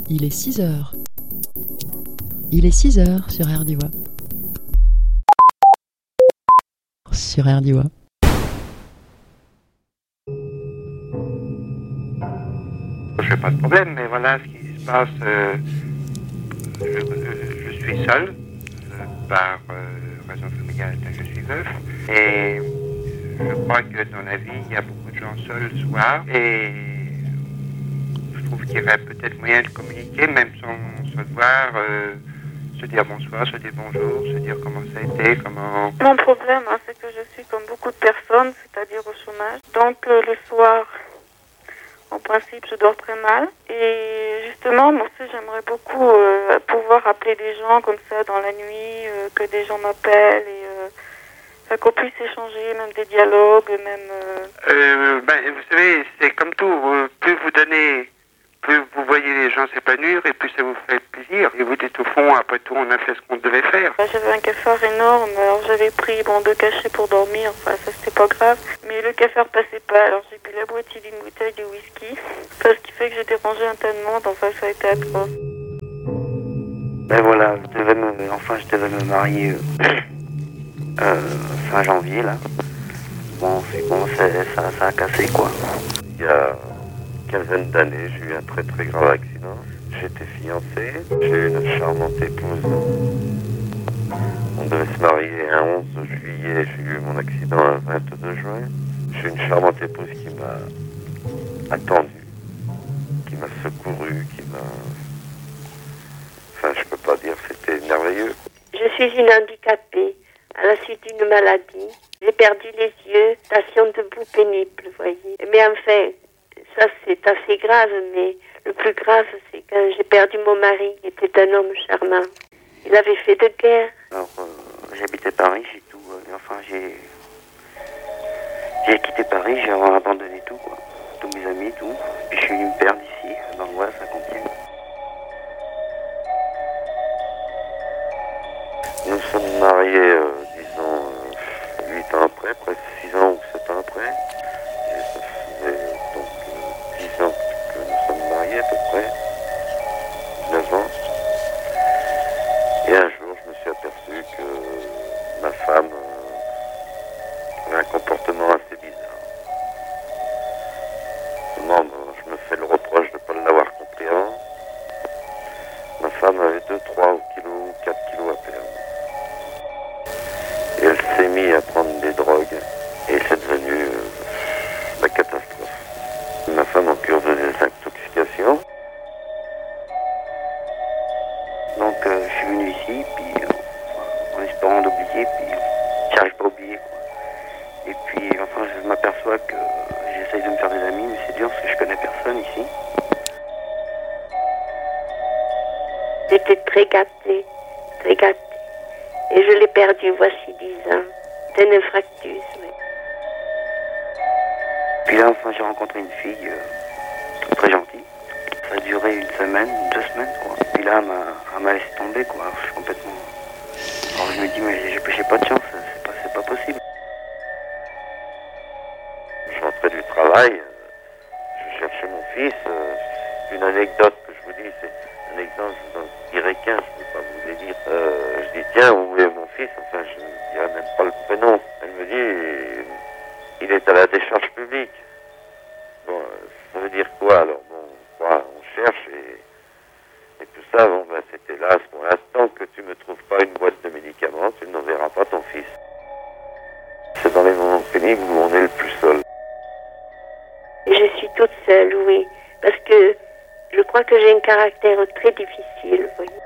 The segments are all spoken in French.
Il est 6 heures. Il est 6 heures sur RDIWA. Sur RDIWA. Je n'ai pas de problème, mais voilà ce qui se passe. Je suis seul, par raison familiale, je suis veuf. Et je crois que dans la vie, il y a beaucoup de gens seuls le soir. Et je trouve qu'il y aurait peut-être moyen de communiquer, même sans se voir, se dire bonsoir, se dire bonjour, se dire comment ça a été, comment... Mon problème, c'est que je suis comme beaucoup de personnes, c'est-à-dire au chômage. Donc le soir, en principe, je dors très mal. Et justement, moi aussi, j'aimerais beaucoup pouvoir appeler des gens comme ça dans la nuit, que des gens m'appellent et qu'on puisse échanger, même des dialogues, même... vous savez, c'est comme tout. Plus vous donnez, plus vous voyez les gens s'épanouir et plus ça vous fait plaisir. Et vous dites au fond, après tout, on a fait ce qu'on devait faire. J'avais un cafard énorme, alors j'avais pris 2 cachets pour dormir, enfin ça c'était pas grave. Mais le cafard passait pas, alors j'ai bu la moitié d'une bouteille de whisky. Ce qui fait que j'ai dérangé un tas de monde, enfin ça a été atroce. Ben voilà, je devais me marier fin janvier là. Bon, c'est bon, ça a cassé quoi. Il y a une quinzaine d'années, j'ai eu un très très grave accident. J'étais fiancé, j'ai eu une charmante épouse. On devait se marier un 11 juillet, j'ai eu mon accident un 22 juin. J'ai eu une charmante épouse qui m'a attendu, qui m'a secouru, Enfin, je peux pas dire, c'était merveilleux. Je suis une handicapée à la suite d'une maladie. J'ai perdu les yeux, station debout pénible, vous voyez. Mais enfin, ça c'est assez grave, mais le plus grave c'est quand j'ai perdu mon mari, qui était un homme charmant. Il avait fait de guerre. Alors, j'habitais Paris, j'ai tout, j'ai quitté Paris, j'ai abandonné tout, quoi. Tous mes amis, tout. Puis je suis venu me perdre ici, dans l'Oise, à Compiègne. Nous sommes mariés, disons, 8 ans après, presque 6 ans ou 7 ans après. Et ça faisait donc 10 ans que nous sommes mariés à peu près, 9 ans. Et un jour, je me suis aperçu que ma femme avait un comportement assez bizarre. Seulement, je me fais le reproche de ne pas l'avoir compris avant. Ma femme avait 2, 3 kilos, 4 kilos à perdre. Et elle s'est mise à prendre des drogues. Et c'est devenu la catastrophe. Ma femme en cure de désintoxication. Donc je suis venu ici, puis en espérant d'oublier, puis j'arrive pas à oublier, quoi. Et puis enfin je m'aperçois que j'essaye de me faire des amis, mais c'est dur parce que je connais personne ici. J'étais très gâtée, très gâtée. Et je l'ai perdu voici 10 ans, d'un infarctus. Oui. Puis là enfin j'ai rencontré une fille très gentille. Ça a duré 1 semaine, 2 semaines, quoi. Puis là elle m'a laissé tomber, quoi. Alors, je suis complètement... Alors je me dis mais j'ai pas de chance, c'est pas possible. Je rentrais du travail, je cherchais mon fils. Une anecdote que je vous dis, c'est un exemple, je vous en dirai qu'un, je ne peux pas vous les dire. Je dis, tiens, où est mon fils? Enfin, je ne dirai même pas le prénom. Elle me dit, il est à la décharge publique. Bon, ça veut dire quoi alors? Bon, on cherche et tout ça, bon, ben, c'était là, pour l'instant que tu ne me trouves pas une boîte de médicaments, tu n'enverras pas ton fils. C'est dans les moments pénibles où on est le plus seul. Et je suis toute seule, oui, parce que je crois que j'ai un caractère très difficile, vous voyez.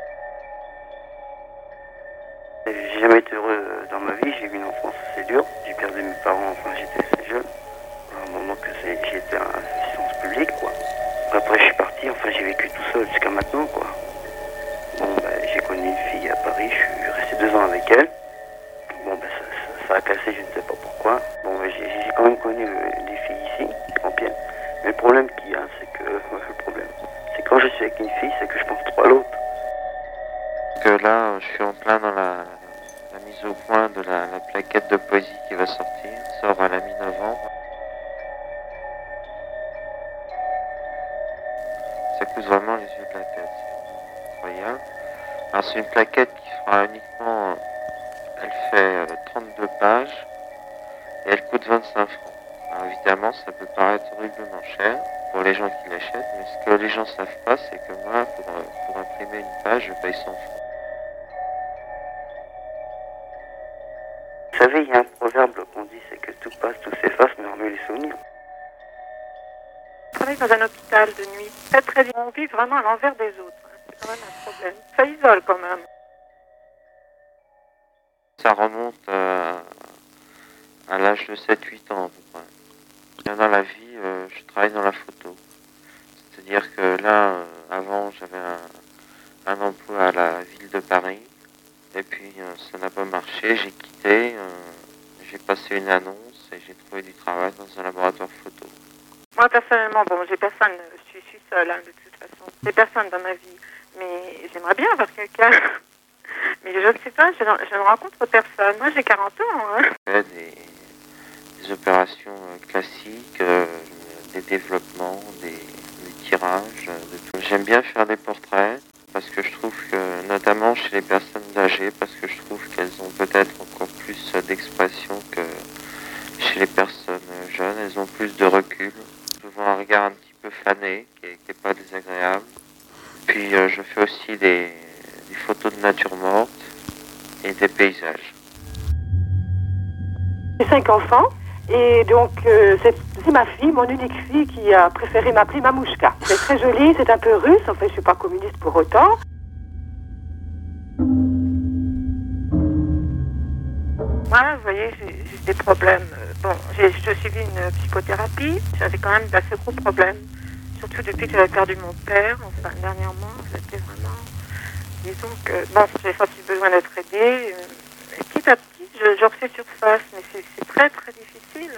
J'ai jamais été heureux dans ma vie, j'ai eu une enfance assez dure. J'ai perdu mes parents, enfin j'étais assez jeune. À un moment que j'étais en assistance publique, quoi. Après je suis parti, enfin j'ai vécu tout seul jusqu'à maintenant, quoi. Bon, j'ai connu une fille à Paris, je suis resté 2 ans avec elle. Bon, ça a cassé, je ne sais pas pourquoi. Bon, j'ai quand même connu des filles ici, en Compiègne. Mais le problème qu'il y a, c'est que, c'est quand je suis avec une fille, c'est que je pense trop à l'autre. Que là, je suis en plein dans la mise au point de la plaquette de poésie qui va sortir, sort à la mi-novembre. ça coûte vraiment les yeux de la tête. C'est incroyable. Alors c'est une plaquette qui fera uniquement, elle fait 32 pages et elle coûte 25 francs. Alors évidemment, ça peut paraître horriblement cher pour les gens qui l'achètent, mais ce que les gens savent pas, c'est que moi, pour imprimer une page, je paye 100 francs. Vous savez, il y a un proverbe qu'on dit, c'est que tout passe, tout s'efface, mais hormis les souvenirs. Je travaille dans un hôpital de nuit. Très très bien. On vit vraiment à l'envers des autres. C'est quand même un problème. Ça isole quand même. Ça remonte à l'âge de 7-8 ans à peu près. Dans la vie, je travaille dans la photo. C'est-à-dire que là, avant, j'avais un emploi à la ville de Paris. Et puis, ça n'a pas marché. J'ai quitté. J'ai passé une annonce et j'ai trouvé du travail dans un laboratoire photo. Moi, personnellement, bon, j'ai personne. Je suis seule, hein, de toute façon. J'ai personne dans ma vie. Mais j'aimerais bien avoir quelqu'un. Mais je ne sais pas, je ne rencontre personne. Moi, j'ai 40 ans. Hein. Des opérations classiques, des développements, des tirages, de tout. J'aime bien faire des portraits parce que je trouve que, notamment chez les personnes âgées, parce que je trouve qu'elles ont peut-être encore plus d'expression que chez les personnes jeunes. Elles ont plus de recul, souvent un regard un petit peu fané, qui est pas désagréable. Puis je fais aussi des photos de nature morte et des paysages. J'ai 5 enfants et donc c'est ma fille, mon unique fille, qui a préféré m'appeler Mamouchka. C'est très joli, c'est un peu russe, en fait je suis pas communiste pour autant. Moi, vous voyez, j'ai des problèmes. Bon, j'ai suivi une psychothérapie, j'avais quand même d'assez gros problèmes. Surtout depuis que j'avais perdu mon père, enfin dernièrement, c'était vraiment... Disons que, bon, j'ai senti besoin d'être aidée. Et petit à petit, je refais surface, mais c'est très très difficile.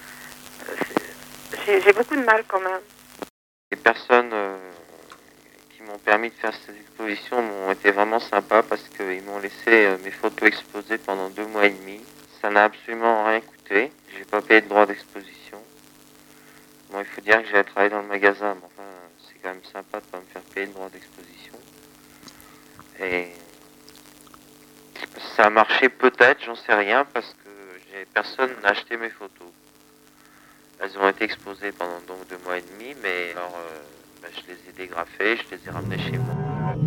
J'ai beaucoup de mal quand même. Les personnes qui m'ont permis de faire cette exposition m'ont été vraiment sympas parce qu'ils m'ont laissé mes photos exposées pendant 2 mois et demi. Ça n'a absolument rien coûté. J'ai pas payé de droit d'exposition. Bon, il faut dire que j'ai travaillé dans le magasin, mais enfin, c'est quand même sympa de pas me faire payer le droit d'exposition. Et ça a marché peut-être, j'en sais rien, parce que personne n'a acheté mes photos. Elles ont été exposées pendant donc 2 mois et demi, mais alors je les ai dégrafées, je les ai ramenées chez moi.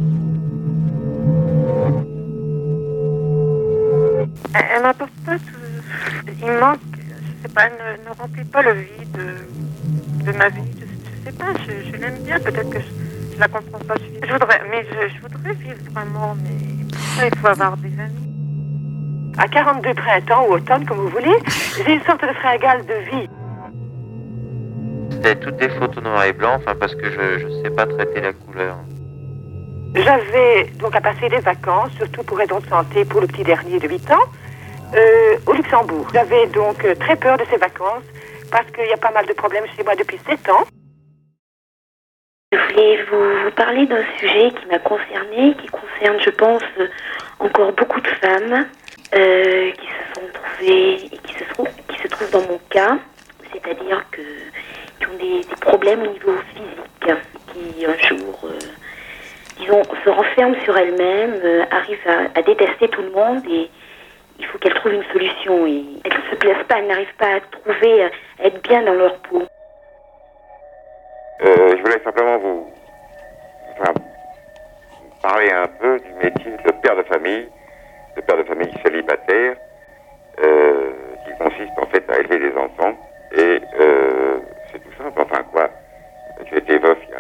Elle m'apporte pas tout... Il manque, je sais pas, elle ne remplit pas le vide de ma vie. Je sais pas, je l'aime bien, peut-être que je la comprends pas. Je voudrais vivre vraiment, mais pour ça, il faut avoir des amis. À 42 printemps ou automne, comme vous voulez, j'ai une sorte de fringale de vie. C'était toutes des photos noir et blanc, enfin parce que je sais pas traiter la couleur. J'avais donc à passer des vacances, surtout pour raison de santé, pour le petit dernier de 8 ans, au Luxembourg. J'avais donc très peur de ces vacances, parce qu'il y a pas mal de problèmes chez moi depuis 7 ans. Je voulais vous parler d'un sujet qui m'a concernée, qui concerne, je pense, encore beaucoup de femmes qui se sont trouvées et qui se trouvent dans mon cas, c'est-à-dire qui ont des problèmes au niveau physique, qui un jour, disons, se renferment sur elles-mêmes, arrivent à détester tout le monde et il faut qu'elles trouvent une solution. Et elles ne se plaisent pas, elles n'arrivent pas à trouver, à être bien dans leur peau. Je voulais simplement vous parler un peu du métier de père de famille célibataire, qui consiste en fait à élever des enfants. Et c'est tout simple, enfin quoi. J'ai été veuf il y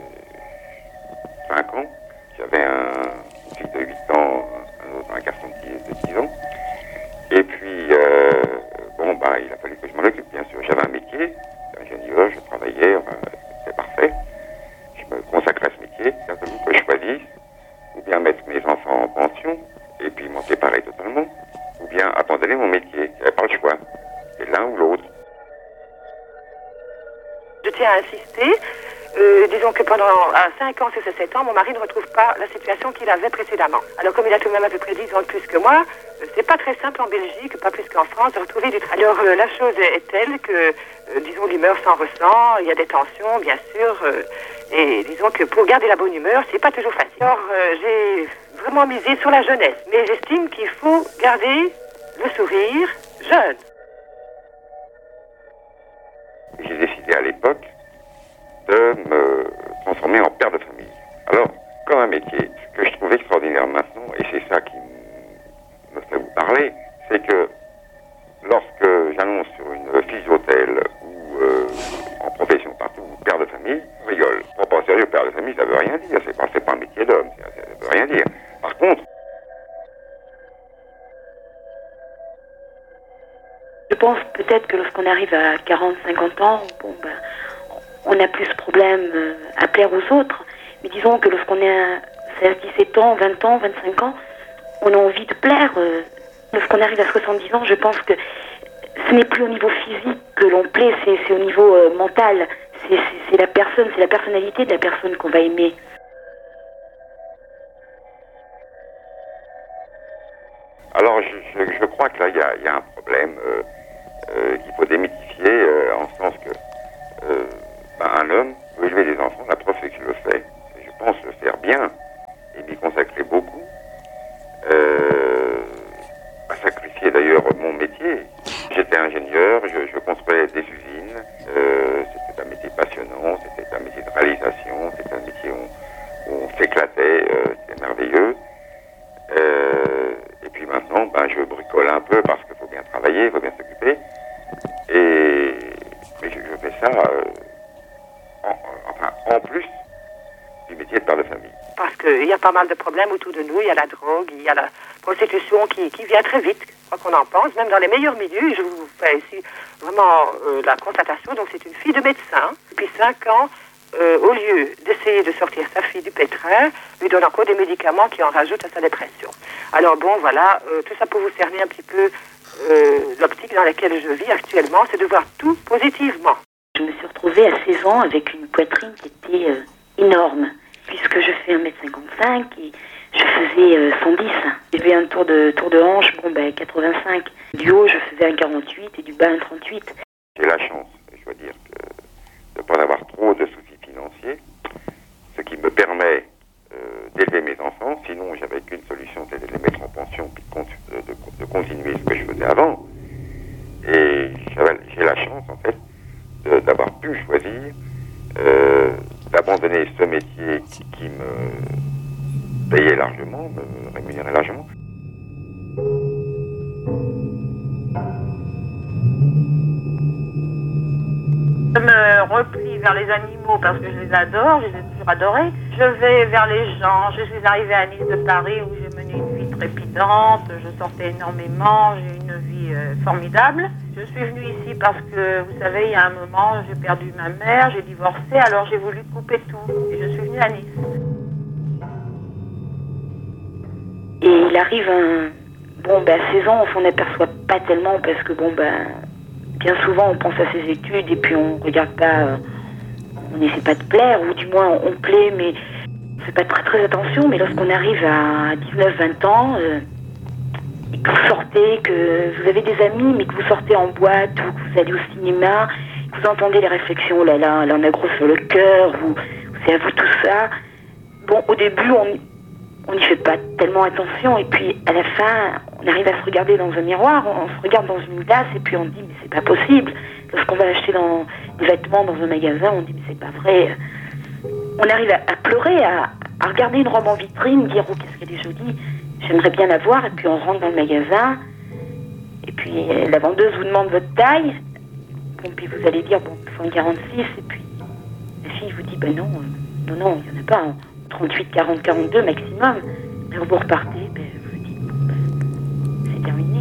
a 5 ans. J'avais une fille de 8 ans, un garçon de 10 ans. Et puis, il a fallu que je m'en occupe, bien sûr. J'avais un métier, ingénieur, je travaillais, enfin, c'était parfait. Je me consacrais à ce métier. Il a fallu que je choisisse, ou bien mettre mes enfants en pension, et puis m'en séparer totalement, ou bien abandonner mon métier. J'avais pas le choix. C'est l'un ou l'autre. Je tiens à insister, disons que pendant 5 ans, 6 à 7 ans, mon mari ne retrouve pas la situation qu'il avait précédemment. Alors comme il a tout de même à peu près 10 ans de plus que moi, c'est pas très simple en Belgique, pas plus qu'en France, de retrouver du travail. Alors la chose est telle que, disons, l'humeur s'en ressent, il y a des tensions, bien sûr, Et disons que pour garder la bonne humeur, c'est pas toujours facile. Alors, j'ai vraiment misé sur la jeunesse, mais j'estime qu'il faut garder le sourire jeune. J'ai décidé à l'époque de me transformer en père de famille. Alors, comme un métier que je trouve extraordinaire maintenant, et c'est ça qui me fait vous parler, c'est que lorsque j'annonce sur une fiche d'hôtel ou en profession partout, père de famille, on rigole. Pour pas sérieux, père de famille, ça veut rien dire. C'est pas un métier d'homme, ça veut rien dire. Par contre, je pense peut-être que lorsqu'on arrive à 40, 50 ans, on a plus de problème à plaire aux autres. Mais disons que lorsqu'on est à 16, 17 ans, 20 ans, 25 ans, on a envie de plaire. Lorsqu'on arrive à 70 ans, je pense que ce n'est plus au niveau physique que l'on plaît, c'est au niveau mental. C'est la personne, c'est la personnalité de la personne qu'on va aimer. alors je crois que là, il y a un problème qu'il faut démythifier, en ce sens que un homme peut élever des enfants, la preuve c'est que je le fais. Je pense le faire bien et m'y consacrer beaucoup. À sacrifier d'ailleurs mon métier. J'étais ingénieur, je construisais des usines, c'était un métier passionnant, c'était un métier de réalisation, c'était un métier où on s'éclatait, c'était merveilleux. Et puis maintenant, je bricole un peu parce qu'il faut bien travailler, il faut bien s'occuper. Mais je fais ça en plus du métier de père de famille. Parce qu'il y a pas mal de problèmes autour de nous. Il y a la drogue, il y a la prostitution qui vient très vite, quoi qu'on en pense. Même dans les meilleurs milieux, je vous fais ici vraiment la constatation. Donc c'est une fille de médecin. Depuis 5 ans, au lieu d'essayer de sortir sa fille du pétrin, lui donne encore des médicaments qui en rajoutent à sa dépression. Alors bon, voilà, tout ça pour vous cerner un petit peu l'optique dans laquelle je vis actuellement, c'est de voir tout positivement. Je me suis retrouvée à 16 ans avec une poitrine qui était énorme, puisque je fais 1m55 et je faisais 110. J'avais un tour de hanche, 85. Du haut, je faisais 1,48 et du bas 1,38. J'ai la chance, je dois dire, de ne pas avoir trop de soucis financiers, ce qui me permet d'élever mes enfants. Sinon, j'avais qu'une solution, c'était de les mettre en pension puis de continuer ce que je faisais avant. Et j'ai la chance, en fait, d'avoir pu choisir d'abandonner ce métier qui me payait largement, me rémunérait largement. Je me replie vers les animaux parce que je les adore, je les ai toujours adorés. Je vais vers les gens. Je suis arrivée à Nice de Paris où j'ai mené une vie trépidante. Je sortais énormément, j'ai eu une vie formidable. Je suis venue ici parce que, vous savez, il y a un moment, j'ai perdu ma mère, j'ai divorcé, alors j'ai voulu couper tout. Et je suis venue à Nice. Et il arrive à 16 ans, on s'en aperçoit pas tellement parce que, bien souvent, on pense à ses études et puis on regarde pas, on n'essaie pas de plaire, ou du moins on plaît, mais on fait pas très attention. Mais lorsqu'on arrive à 19-20 ans, et que vous sortez, que vous avez des amis, mais que vous sortez en boîte ou que vous allez au cinéma, que vous entendez les réflexions, oh là là, on a gros sur le cœur, ou c'est à vous tout ça. Bon, au début, on n'y fait pas tellement attention, et puis à la fin, on arrive à se regarder dans un miroir, on se regarde dans une glace, et puis on dit, mais c'est pas possible. Lorsqu'on va acheter des vêtements dans un magasin, on dit, mais c'est pas vrai. On arrive à pleurer, à regarder une robe en vitrine, dire, oh, qu'est-ce qu'elle est jolie, j'aimerais bien la voir, et puis on rentre dans le magasin, et puis la vendeuse vous demande votre taille, bon, puis vous allez dire, bon, 146, et puis la fille vous dit, non, il n'y en a pas, 38, 40, 42 maximum. Alors vous repartez, vous dites, c'est terminé.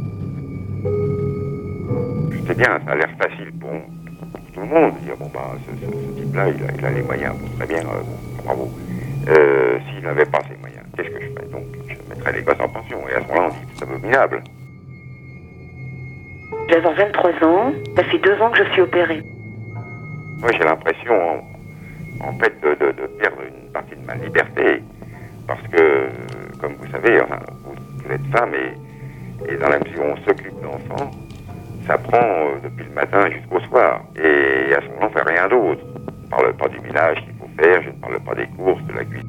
C'est bien, ça a l'air facile pour tout le monde. Dire, ce type-là, il a les moyens, très bien, bravo. S'il n'avait pas ces moyens, qu'est-ce que je ferais? Donc, je mettrais les gosses en pension. Et à ce moment-là, on dit, c'est abominable. Je vais avoir 23 ans, ça fait 2 ans que je suis opérée. Moi, j'ai l'impression, en fait, de perdre une partie de ma liberté. Parce que, comme vous savez, vous êtes femme et dans la mesure où on s'occupe d'enfants, ça prend depuis le matin jusqu'au soir. Et à ce moment-là, on ne fait rien d'autre. On ne parle pas du ménage qu'il faut faire, je ne parle pas des courses, de la cuisine.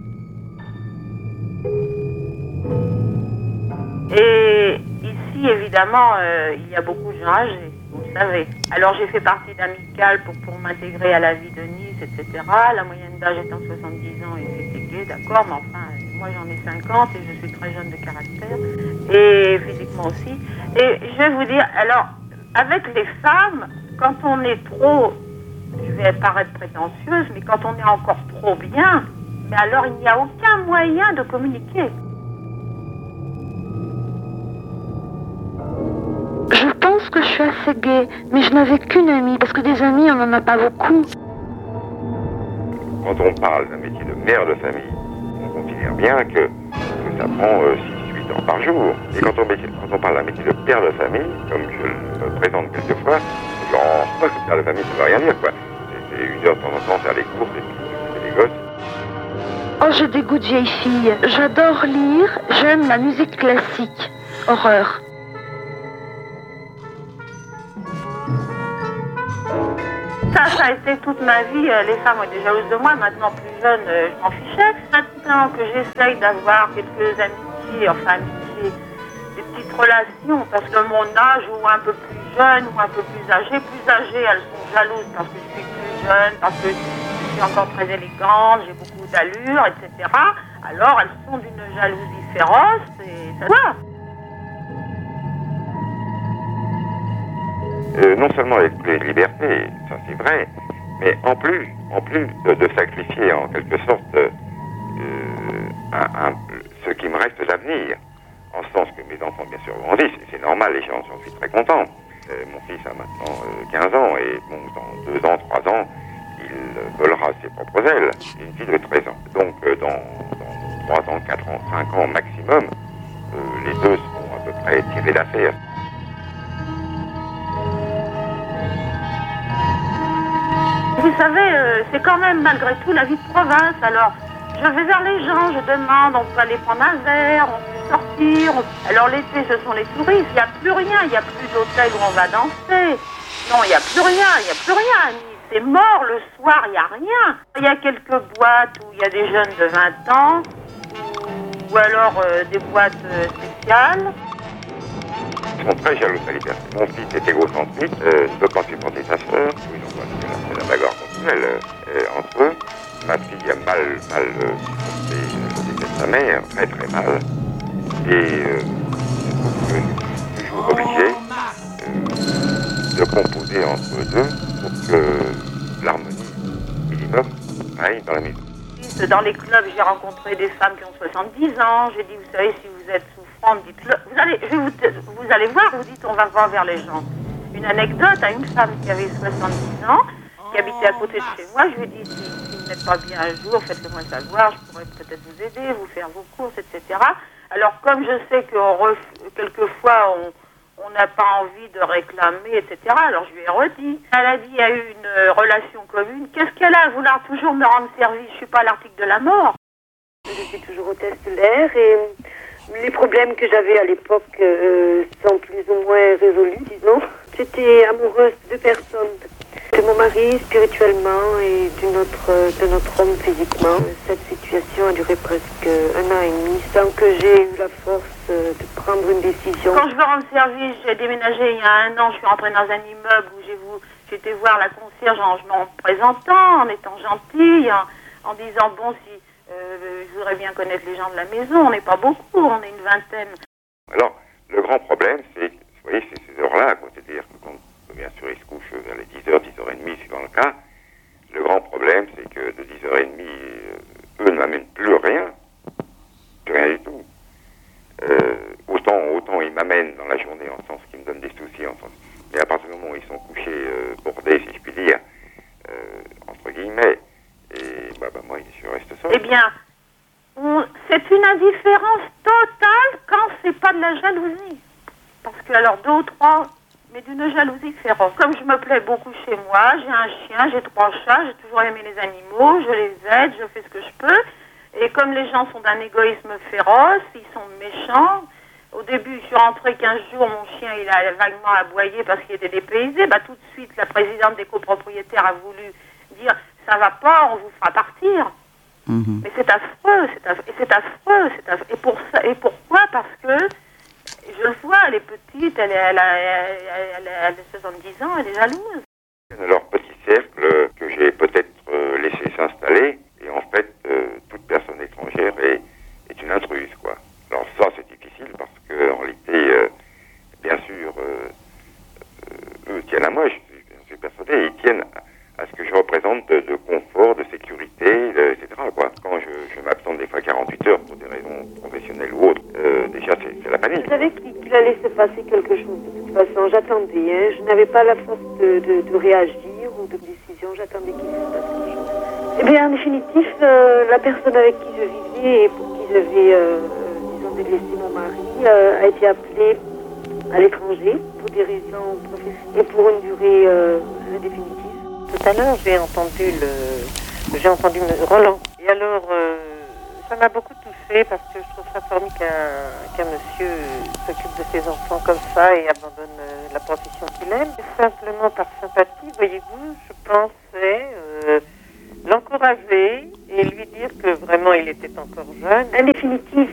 Et ici, évidemment, il y a beaucoup de gens âgés, vous le savez. Alors j'ai fait partie d'Amicale pour m'intégrer à la vie de Nice, etc. La moyenne d'âge étant 70 ans et c'était gay, d'accord, mais enfin, moi j'en ai 50 et je suis très jeune de caractère, et physiquement aussi. Et je vais vous dire, alors, avec les femmes, quand on est trop, je vais paraître prétentieuse, mais quand on est encore trop bien, mais alors il n'y a aucun moyen de communiquer. Je pense que je suis assez gay, mais je n'avais qu'une amie, parce que des amis, on n'en a pas beaucoup. Quand on parle d'un métier de mère de famille, on considère bien que ça prend 6-8 ans par jour. Et quand on parle d'un métier de père de famille, comme je le présente quelquefois, genre, père de famille, ça ne veut rien dire, quoi. C'est 1 heure de temps en temps faire les courses et puis s'occuper des gosses. Oh, j'ai des goûts de vieille fille. J'adore lire, j'aime la musique classique. Horreur. Ça a été toute ma vie. Les femmes étaient jalouses de moi. Maintenant, plus jeune, je m'en fichais. Maintenant que j'essaye d'avoir quelques amitiés, des petites relations, parce que mon âge, ou un peu plus jeune, ou un peu plus âgées, elles sont jalouses parce que je suis plus jeune, parce que je suis encore très élégante, j'ai beaucoup d'allure, etc. Alors, elles sont d'une jalousie féroce, et ça va. Non seulement les libertés, ça c'est vrai, mais en plus de sacrifier en quelque sorte ce qui me reste d'avenir, en ce sens que mes enfants bien sûr grandissent, et c'est normal, et j'en suis très content. Mon fils a maintenant 15 ans, et bon, dans 2 ans, 3 ans, il volera ses propres ailes. J'ai une fille de 13 ans. Donc dans 3 ans, 4 ans, 5 ans maximum, les deux seront à peu près tirés d'affaire. Vous savez, c'est quand même malgré tout la vie de province. Alors, je vais vers les gens, je demande, on peut aller prendre un verre, on peut sortir. Alors l'été, ce sont les touristes. Il n'y a plus rien, il n'y a plus d'hôtel où on va danser. Non, il n'y a plus rien. C'est mort le soir, il n'y a rien. Il y a quelques boîtes où il y a des jeunes de 20 ans, ou alors des boîtes spéciales. Ils sont très jaloux de la liberté. Mon fils est égocentrique, ne peut pas supporter sa sœur. Oui, donc c'est la bagarre continuelle entre eux. Ma fille a mal supporté le décès de sa mère, très très mal. Et je suis toujours obligé de composer entre eux deux pour que l'harmonie minimum aille dans la maison. Dans les clubs, j'ai rencontré des femmes qui ont 70 ans. J'ai dit, vous savez, si vous êtes souffrante, dites-le. Vous allez voir, vous dites, on va voir vers les gens. Une anecdote à une femme qui avait 70 ans, qui habitait à côté de chez moi. Je lui ai dit, si vous n'êtes pas bien un jour, faites-le-moi savoir, je pourrais peut-être vous aider, vous faire vos courses, etc. Alors, comme je sais que quelquefois, on n'a pas envie de réclamer, etc. Alors je lui ai redit. Elle a dit, il y a eu une relation commune. Qu'est-ce qu'elle a à vouloir toujours me rendre service? Je suis pas à l'article de la mort. Je suis toujours hôtesse de l'air et les problèmes que j'avais à l'époque sont plus ou moins résolus, disons. J'étais amoureuse de 2 personnes. De mon mari spirituellement et de notre homme physiquement. Cette situation a duré presque 1 an et demi sans que j'ai eu la force de prendre une décision. Quand je veux rendre service, j'ai déménagé il y a 1 an, je suis entrée dans un immeuble où j'ai été voir la concierge en me présentant, en étant gentille, en disant bon si je voudrais bien connaître les gens de la maison, on n'est pas beaucoup, on est une vingtaine. Alors, le grand problème, c'est, vous voyez, c'est ces heures-là, quoi. C'est-à-dire que quand, bien sûr, ils se couchent vers les 10h, 10h30, suivant le cas. Le grand problème, c'est que de 10h30, eux ne m'amènent plus rien du tout. Autant ils m'amènent dans la journée en sens qu'ils me donnent des soucis, mais à partir du moment où ils sont couchés, bordés, si je puis dire, entre guillemets, et moi, je reste seul. Eh bien, c'est une indifférence totale quand c'est pas de la jalousie. Parce que alors 2 ou 3, mais d'une jalousie féroce. Comme je me plais beaucoup chez moi, j'ai un chien, j'ai 3 chats, j'ai toujours aimé les animaux, je les aide, je fais ce que je peux. Et comme les gens sont d'un égoïsme féroce, ils sont méchants. Au début, je suis rentrée 15 jours, mon chien il a vaguement aboyé parce qu'il était dépaysé. Tout de suite, la présidente des copropriétaires a voulu dire ça va pas, on vous fera partir. Mais c'est affreux, c'est affreux. Et pourquoi? Parce que je le vois, elle est petite, elle a 70 ans, elle est jalouse. Alors, petit cercle que j'ai peut-être laissé s'installer, et en fait, toute personne étrangère est une intruse, quoi. Alors ça, c'est difficile parce que en réalité, bien sûr, eux tiennent à moi, je suis persuadé, ils tiennent à ce que je représente de confort, de sécurité, etc., quoi. Quand je m'absente des fois 48 heures pour des raisons professionnelles ou autres, déjà, c'est la panique. Je savais qu'il allait se passer quelque chose de toute façon, j'attendais, hein. Je n'avais pas la force de réagir ou de décision, j'attendais qu'il se passe quelque chose. Eh bien, en définitif, la personne avec qui je vivais et pour qui j'avais, disons, délaissé mon mari, a été appelée à l'étranger pour des raisons professionnelles et pour une durée indéfinitive. Tout à l'heure, j'ai entendu Roland. Et alors, ça m'a beaucoup touchée parce que je trouve ça formidable qu'un monsieur s'occupe de ses enfants comme ça et abandonne la profession qu'il aime. Simplement par sympathie, voyez-vous, je pensais l'encourager et lui dire que vraiment il était encore jeune. En définitive,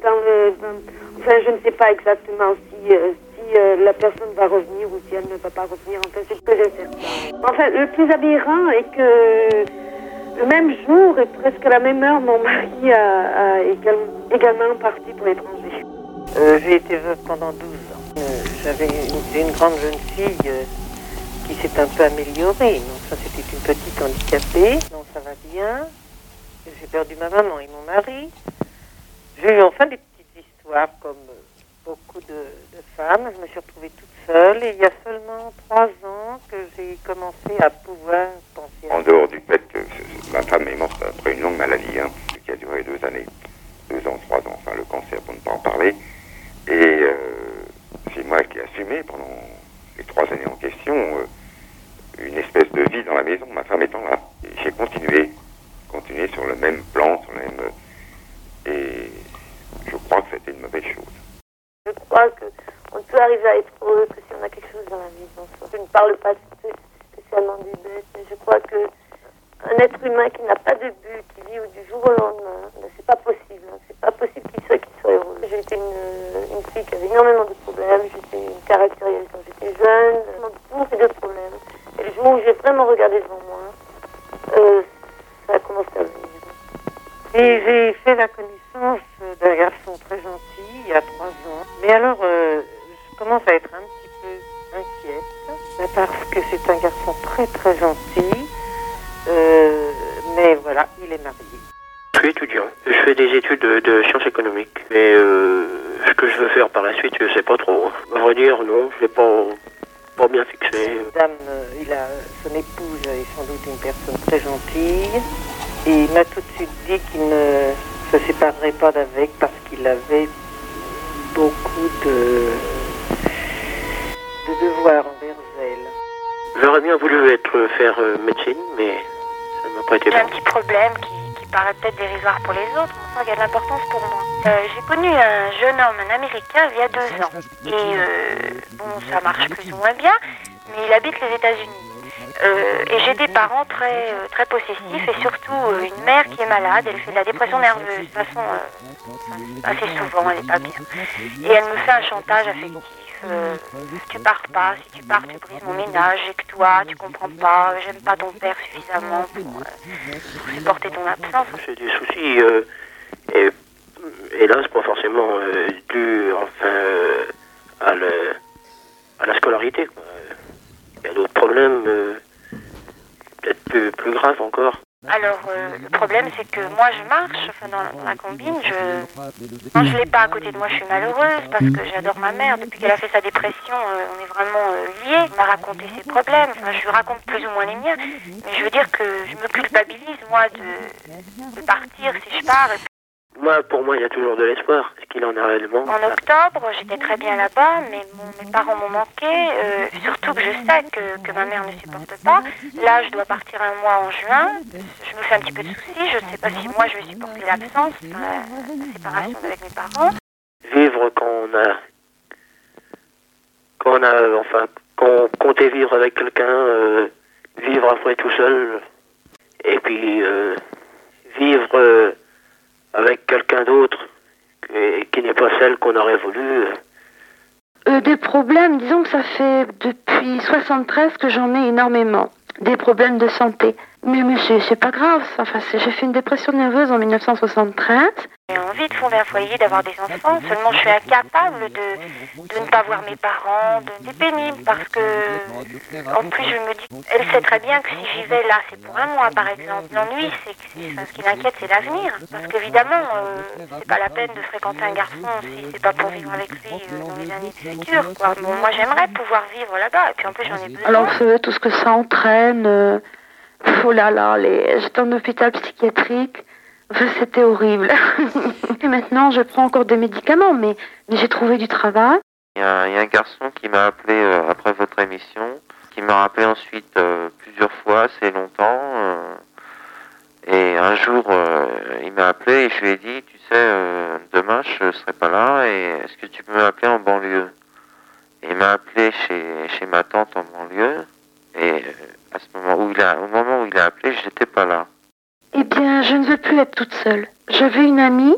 enfin, je ne sais pas exactement si la personne va revenir ou si elle ne va pas revenir. Enfin, c'est ce que j'ai certain. Enfin, le plus aberrant est que le même jour et presque à la même heure, mon mari a également parti pour l'étranger. J'ai été veuve pendant 12 ans. J'avais une grande jeune fille qui s'est un peu améliorée. Donc ça, c'était une petite handicapée. Non, ça va bien. J'ai perdu ma maman et mon mari. J'ai eu enfin des petites histoires comme beaucoup de femmes. Je me suis retrouvée toute seule et il y a seulement 3 ans que j'ai commencé à pouvoir penser à... En dehors du fait que ma femme est morte après une longue maladie, hein, qui a duré 2 années, 2 ans, 3 ans, enfin le cancer pour ne pas en parler. Et c'est moi qui ai assumé pendant les 3 années en question une espèce de vie dans la maison, ma femme étant là. Et j'ai continué sur le même plan, sur le même... et je crois que c'était une mauvaise chose. Je crois qu'on peut arriver à être heureux que si on a quelque chose dans la vie. Je ne parle pas spécialement du but, mais je crois qu'un être humain qui n'a pas de but, qui vit du jour au lendemain, c'est pas possible. C'est pas possible qu'il soit heureux. J'étais une fille qui avait énormément de problèmes. J'étais une caractérielle quand j'étais jeune. Beaucoup de problèmes. Et le jour où j'ai vraiment regardé devant moi, ça a commencé à venir. Et j'ai fait la connaissance d'un garçon très gentil il y a 3 ans. Mais alors, je commence à être un petit peu inquiète parce que c'est un garçon très très gentil. Mais voilà, il est marié. Je suis étudiant. Je fais des études de sciences économiques. Mais ce que je veux faire par la suite, je sais pas trop. À vrai dire, non, je l'ai pas bien fixé. Dame, son épouse est sans doute une personne très gentille. Et il m'a tout de suite dit qu'il ne se séparerait pas d'avec parce qu'il avait beaucoup de devoirs envers elle. J'aurais bien voulu faire médecine, mais ça ne m'a pas été J'ai un petit problème qui paraît peut-être dérisoire pour les autres, mais enfin, qui a de l'importance pour moi. J'ai connu un jeune homme, un Américain, il y a 2 ans. Et bon, ça marche plus ou moins bien, mais il habite les États-Unis. Et j'ai des parents très possessifs et surtout une mère qui est malade. Elle fait de la dépression nerveuse de façon assez souvent, elle n'est pas bien. Et elle me fait un chantage affectif. Tu pars pas, si tu pars tu brises mon ménage, j'ai que toi, tu comprends pas, j'aime pas ton père suffisamment pour supporter ton absence. C'est des soucis, hélas pas forcément dus à la scolarité, quoi. Il y a d'autres problèmes, peut-être plus graves encore. Alors, le problème, c'est que moi, je marche dans la combine. Quand je l'ai pas à côté de moi, je suis malheureuse parce que j'adore ma mère. Depuis qu'elle a fait sa dépression, on est vraiment liés. Elle m'a raconté ses problèmes. Enfin, je lui raconte plus ou moins les miens. Mais je veux dire que je me culpabilise, moi, de partir si je pars. Pour moi, il y a toujours de l'espoir. Est-ce qu'il en a réellement? En octobre, j'étais très bien là-bas, mais mes parents m'ont manqué. Surtout que je sais que ma mère ne supporte pas. Là, je dois partir un mois en juin. Je me fais un petit peu de soucis. Je ne sais pas si moi, je vais supporter l'absence, la séparation avec mes parents. Vivre quand on comptait vivre avec quelqu'un, vivre après tout seul, Et puis vivre avec quelqu'un d'autre qui n'est pas celle qu'on aurait voulu. Des problèmes, disons que ça fait depuis 73 que j'en ai énormément. Des problèmes de santé. Mais c'est pas grave. Enfin, j'ai fait une dépression nerveuse en 1973. J'ai envie de fonder un foyer, d'avoir des enfants. Seulement, je suis incapable de ne pas voir mes parents. C'est pénible parce que, en plus, je me dis, elle sait très bien que si j'y vais là, c'est pour un mois, par exemple. L'ennui, c'est que ce qui m'inquiète, c'est l'avenir. Parce qu'évidemment, c'est pas la peine de fréquenter un garçon si c'est pas pour vivre avec lui dans les années futures, quoi. Bon, moi, j'aimerais pouvoir vivre là-bas. Et puis, en plus, j'en ai besoin. Alors, tout ce que ça entraîne. Oh là là, j'étais en hôpital psychiatrique. Enfin, c'était horrible. Et maintenant, je prends encore des médicaments, mais j'ai trouvé du travail. Il y a un garçon qui m'a appelé après votre émission, qui m'a rappelé ensuite plusieurs fois, assez longtemps. Et un jour, il m'a appelé et je lui ai dit, tu sais, demain, je serai pas là, et est-ce que tu peux m'appeler en banlieue? Et il m'a appelé chez ma tante en banlieue, et à ce moment au moment où il a appelé, j'étais pas là. Eh bien, je ne veux plus être toute seule. J'avais une amie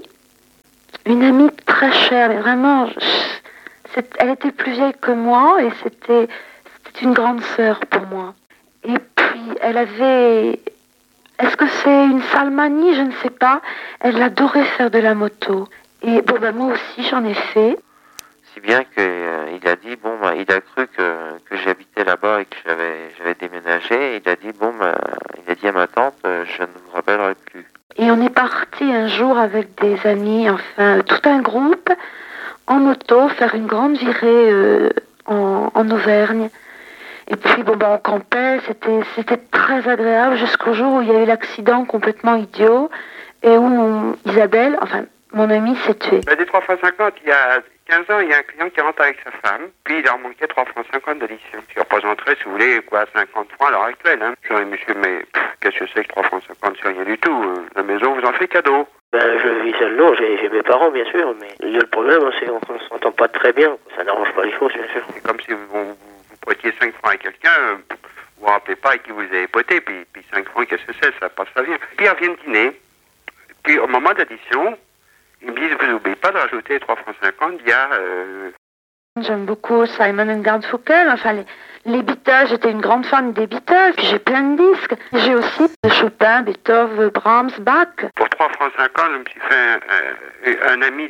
très chère, mais vraiment, elle était plus vieille que moi et c'était une grande sœur pour moi. Et puis, elle avait, est-ce que c'est une sale manie? Je ne sais pas. Elle adorait faire de la moto. Et bon, moi aussi, j'en ai fait. Si bien qu'il a dit, il a cru que j'habitais là-bas et que j'avais déménagé. Il a dit, il a dit à ma tante, je ne vous rappellerai plus. Et on est parti un jour avec des amis, enfin, tout un groupe, en moto, faire une grande virée en Auvergne. Et puis, on campait, c'était très agréable jusqu'au jour où il y a eu l'accident complètement idiot et où Isabelle, enfin, mon amie s'est tuée. Des 3 fois 50, il y a 15 ans, il y a un client qui rentre avec sa femme, puis il leur manquait 3 francs 50 d'addition. Ce qui représenterait, si vous voulez, 50 francs à l'heure actuelle. Je dis, monsieur, mais qu'est-ce que c'est que 3 francs 50? C'est rien du tout. La maison vous en fait cadeau. Je vis seul, non, j'ai mes parents, bien sûr, mais le problème, c'est qu'on ne s'entend pas très bien. Ça n'arrange pas les choses, bien sûr. C'est comme si vous prêtiez 5 francs à quelqu'un, vous vous rappelez pas à qui vous avez poté, puis 5 francs, qu'est-ce que c'est? Ça passe, ça vient. Puis ils reviennent dîner, puis au moment d'addition, ils me disent, vous n'oubliez pas de rajouter 3 francs 50, il y a... J'aime beaucoup Simon & Garfunkel, enfin les Beatles, j'étais une grande fan des Beatles, puis j'ai plein de disques. J'ai aussi Chopin, Beethoven, Brahms, Bach. Pour 3 francs 50, je me suis fait un ami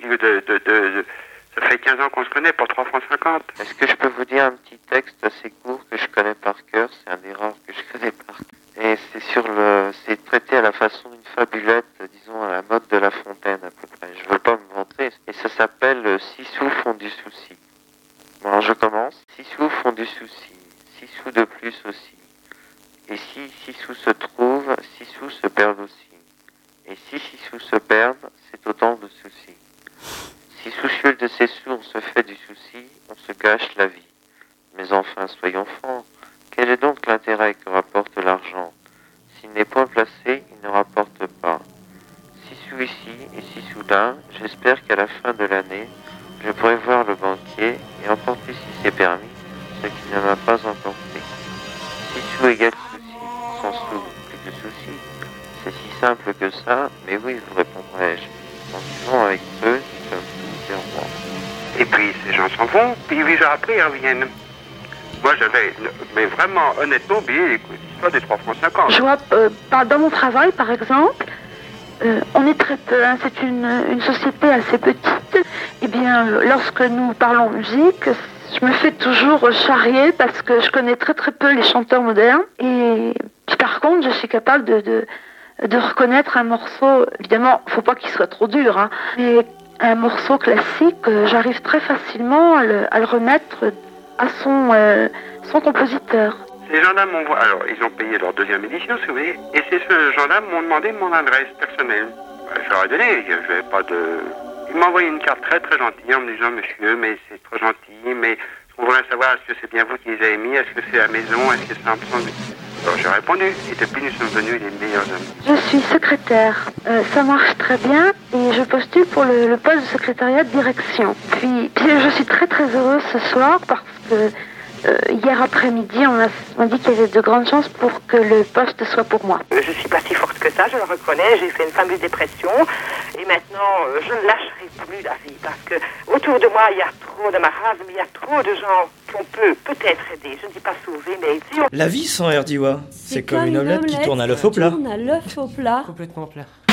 ça fait 15 ans qu'on se connaît pour 3 francs 50. Est-ce que je peux vous dire un petit texte assez court que je connais par cœur? C'est un des rares que je connais par cœur. Et c'est traité à la façon d'une fabulette, disons à la mode de La Fontaine à peu près. Je veux pas me vanter. Et ça s'appelle 6 sous font du souci. Bon, alors je commence. 6 sous font du souci. 6 sous de plus aussi. Et si 6 sous se trouvent, 6 sous se perdent aussi. Et si 6 sous se perdent, c'est autant de soucis. Si soucieux de ces sous on se fait du souci, on se gâche la vie. Mais enfin, soyons francs. Quel est donc l'intérêt que rapporte l'argent? S'il n'est point placé, il ne rapporte pas. 6 sous ici et 6 sous là, j'espère qu'à la fin de l'année, je pourrai voir le banquier et emporter si c'est permis, ce qu'il ne m'a pas emporté. 6 sous égale souci, 100 sous plus de soucis. C'est si simple que ça, mais oui, vous répondrai-je. En vivant avec eux, nous sommes tous des rois. Et puis ces gens s'en vont, puis 8 jours après, ils reviennent. Moi, j'avais, mais vraiment, honnêtement, oublié l'histoire des 3 francs 50. Je vois, dans mon travail, par exemple, on est très peu, c'est une société assez petite. Eh bien, lorsque nous parlons musique, je me fais toujours charrier parce que je connais très très peu les chanteurs modernes. Et puis, par contre, je suis capable de reconnaître un morceau. Évidemment, faut pas qu'il soit trop dur, mais un morceau classique, j'arrive très facilement à le remettre à son compositeur. Ces gendarmes alors ils ont payé leur 2e édition, si vous voulez, et ces gendarmes m'ont demandé mon adresse personnelle. Je leur ai donné, je n'avais pas de... Ils m'ont envoyé une carte très très gentille en me disant, monsieur, mais c'est trop gentil, mais on voudrait savoir, est-ce que c'est bien vous qui les avez mis, est-ce que c'est la maison, est-ce que c'est un peu... Alors j'ai répondu, et depuis nous sommes devenus les meilleurs amis. Je suis secrétaire, ça marche très bien, et je postule pour le poste de secrétariat de direction. Puis je suis très très heureuse ce soir parce que hier après-midi, on m'a dit qu'il y avait de grandes chances pour que le poste soit pour moi. Je suis pas si forte que ça, je le reconnais. J'ai fait une fameuse dépression. Et maintenant, je ne lâcherai plus la vie. Parce que autour de moi, il y a trop de marasme, il y a trop de gens qu'on peut peut-être aider. Je ne dis pas sauver, mais si on... La vie sans Erdiwa, c'est comme une omelette qui tourne à l'œuf au plat. Tourne à l'œuf au plat. Complètement plat.